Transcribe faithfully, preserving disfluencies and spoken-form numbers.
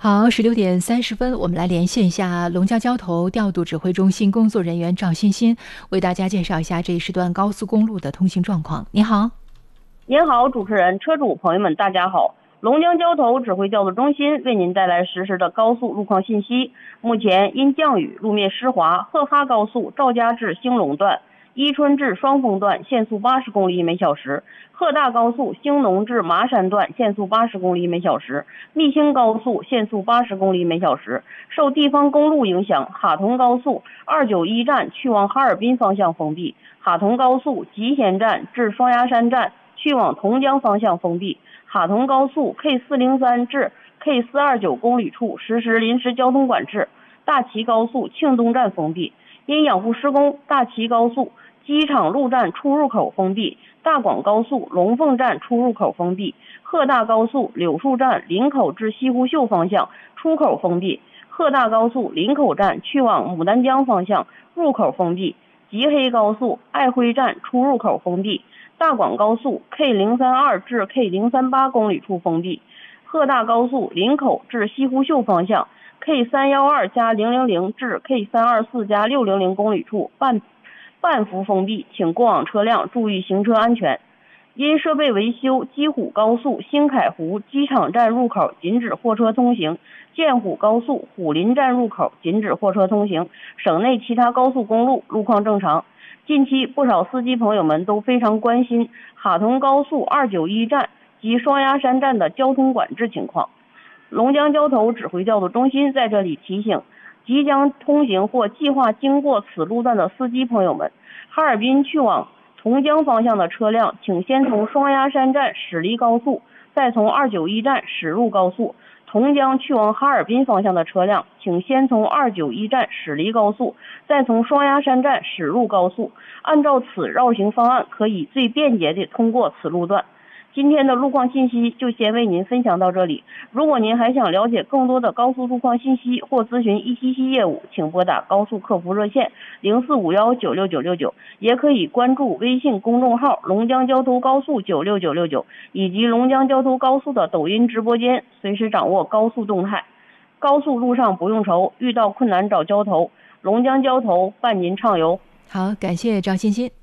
好，十六点三十分，我们来连线一下龙江交投调度指挥中心工作人员赵欣欣，为大家介绍一下这一时段高速公路的通行状况。你好。 您好，主持人、车主朋友们，大家好。龙江交投指挥调度中心为您带来实时的高速路况信息。目前因降雨，路面湿滑，赫哈高速赵家至兴隆段、伊春至双峰段限速八十公里每小时，赫大高速兴农至麻山段限速八十公里每小时，密兴高速限速八十公里每小时。受地方公路影响，哈同高速二九一站去往哈尔滨方向封闭，哈同高速集贤站至双鸭山站去往同江方向封闭，哈同高速 K 四零三至 K 四二九公里处实施临时交通管制，大齐高速庆东站封闭。因养护施工，大齐高速机场路站出入口封闭，大广高速龙凤站出入口封闭，赫大高速柳树站林口至西湖秀方向出口封闭，赫大高速林口站去往牡丹江方向入口封闭，吉黑高速爱辉站出入口封闭，大广高速 K 零三二至 K 零三八公里处封闭，赫大高速林口至西湖秀方向 K 三一二加零零零至 K 三二四加六零零公里处半半幅封闭，请过往车辆注意行车安全。因设备维修，鸡虎高速新凯湖机场站入口禁止货车通行，建虎高速虎林站入口禁止货车通行，省内其他高速公路路况正常。近期不少司机朋友们都非常关心哈同高速二九一站及双鸭山站的交通管制情况。龙江交投指挥调度中心在这里提醒即将通行或计划经过此路段的司机朋友们，哈尔滨去往同江方向的车辆，请先从双鸭山站驶离高速，再从二九一站驶入高速。同江去往哈尔滨方向的车辆，请先从二九一站驶离高速，再从双鸭山站驶入高速。按照此绕行方案，可以最便捷地通过此路段。今天的路况信息就先为您分享到这里。如果您还想了解更多的高速路况信息或咨询 E T C 业务，请拨打高速客服热线零四五幺九六九六九，也可以关注微信公众号龙江交通高速九六九六九以及龙江交通高速的抖音直播间，随时掌握高速动态。高速路上不用愁，遇到困难找交投，龙江交投伴您畅游。 好，感谢赵欣欣。